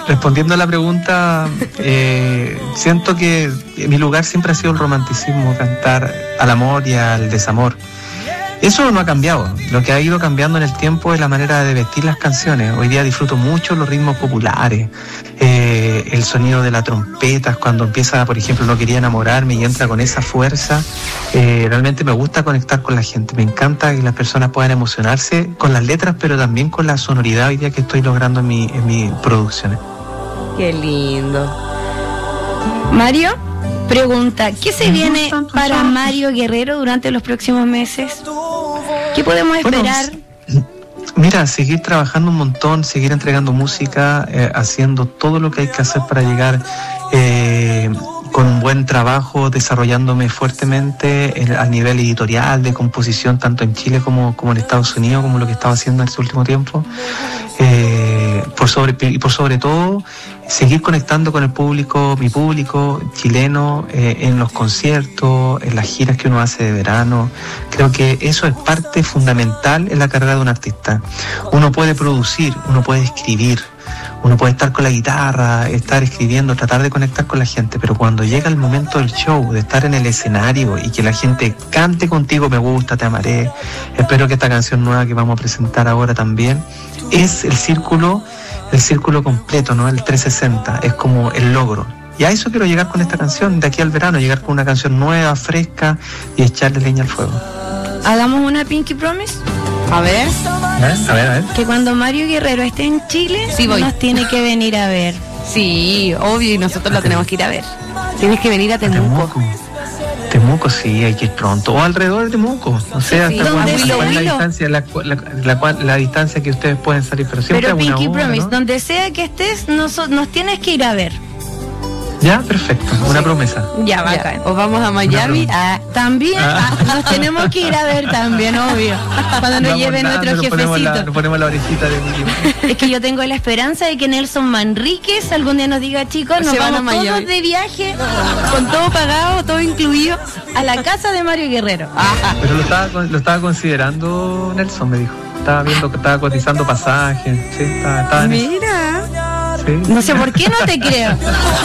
respondiendo a la pregunta, siento que mi lugar siempre ha sido el romanticismo, cantar al amor y al desamor. Eso no ha cambiado. Lo que ha ido cambiando en el tiempo es la manera de vestir las canciones. Hoy día disfruto mucho los ritmos populares, el sonido de las trompetas cuando empieza, por ejemplo, No quería enamorarme y entra con esa fuerza. Realmente me gusta conectar con la gente. Me encanta que las personas puedan emocionarse con las letras, pero también con la sonoridad hoy día que estoy logrando en mis producciones. Qué lindo. Mario pregunta, ¿qué se viene para Mario Guerrero durante los próximos meses? ¿Qué podemos esperar? Bueno, mira, seguir trabajando un montón, seguir entregando música, haciendo todo lo que hay que hacer para llegar con un buen trabajo, desarrollándome fuertemente al nivel editorial, de composición, tanto en Chile como en Estados Unidos, como lo que estaba haciendo en este último tiempo. Por sobre todo, seguir conectando con el público, mi público chileno, en los conciertos, en las giras que uno hace de verano. Creo que eso es parte fundamental en la carrera de un artista. Uno puede producir, uno puede escribir, uno puede estar con la guitarra, estar escribiendo, tratar de conectar con la gente, pero cuando llega el momento del show, de estar en el escenario y que la gente cante contigo, me gusta, te amaré, espero que esta canción nueva que vamos a presentar ahora también, es el círculo completo, ¿no? El 360, es como el logro. Y a eso quiero llegar con esta canción, de aquí al verano, llegar con una canción nueva, fresca y echarle leña al fuego. ¿Hagamos una Pinky Promise? A ver. A ver. Que cuando Mario Guerrero esté en Chile, sí, nos tiene que venir a ver. Sí, obvio, y nosotros lo tenemos que ir a ver. Tienes que venir a Temuco. Temuco, sí, hay que ir pronto. O alrededor de Temuco. O sea, sí, hasta cuál la distancia, la distancia que ustedes pueden salir. Pero Pinky Promise, ¿no? Donde sea que estés, nos tienes que ir a ver. Ya, perfecto, una promesa. Ya, bacán. O vamos a Miami. También nos tenemos que ir a ver también, obvio. Cuando nos lleve nuestro jefecito. Nos ponemos la orejita de Mickey. Es que yo tengo la esperanza de que Nelson Manríquez algún día nos diga, chicos, nos vamos todos de viaje, con todo pagado, todo incluido, a la casa de Mario Guerrero. Pero lo estaba considerando Nelson, me dijo. Estaba viendo que estaba cotizando pasajes. Sí, estaba Mira. Sí. No sé por qué no te creo.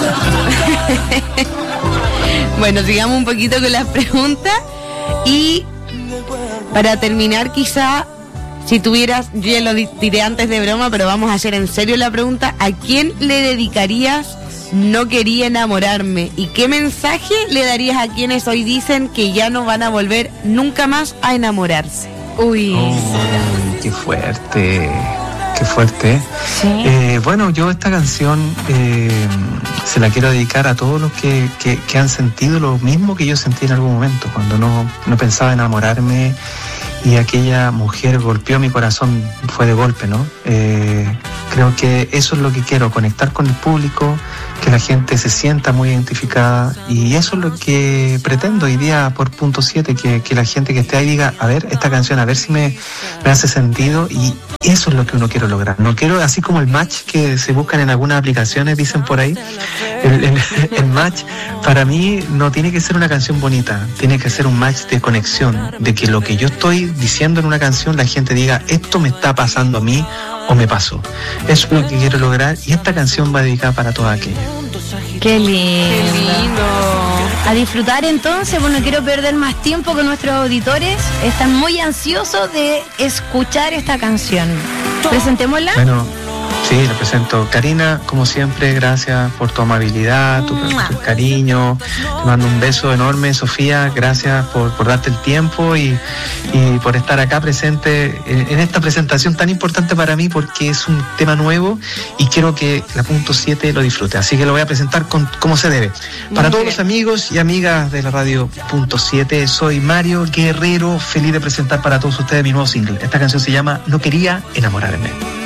Bueno, sigamos un poquito con las preguntas. Y para terminar, quizá, si tuvieras, yo ya lo diré antes de broma, pero vamos a hacer en serio la pregunta, ¿a quién le dedicarías No quería enamorarme? ¿Y qué mensaje le darías a quienes hoy dicen que ya no van a volver nunca más a enamorarse? Uy, qué fuerte. Qué fuerte. Sí. Bueno, yo esta canción se la quiero dedicar a todos los que han sentido lo mismo que yo sentí en algún momento, cuando no pensaba enamorarme y aquella mujer golpeó mi corazón, fue de golpe, ¿no? Creo que eso es lo que quiero, conectar con el público, que la gente se sienta muy identificada, y eso es lo que pretendo hoy día por Punto 7, que la gente que esté ahí diga, a ver, esta canción, a ver si me hace sentido, y eso es lo que uno quiere lograr. No quiero, así como el match que se buscan en algunas aplicaciones, dicen por ahí, el match, para mí no tiene que ser una canción bonita, tiene que ser un match de conexión, de que lo que yo estoy diciendo en una canción, la gente diga, esto me está pasando a mí, o me pasó. Eso es lo que quiero lograr, y esta canción va dedicada para toda aquella. Qué lindo. A disfrutar entonces, pues no quiero perder más tiempo con nuestros auditores. Están muy ansiosos de escuchar esta canción. ¿Presentémosla? Bueno, sí, la presento. Karina, como siempre, gracias por tu amabilidad, tu cariño. Te mando un beso enorme, Sofía. Gracias por darte el tiempo y por estar acá presente en esta presentación tan importante para mí, porque es un tema nuevo y quiero que la Punto 7 lo disfrute. Así que lo voy a presentar como se debe. Para todos los amigos y amigas de la radio Punto 7, soy Mario Guerrero, feliz de presentar para todos ustedes mi nuevo single. Esta canción se llama No quería enamorarme.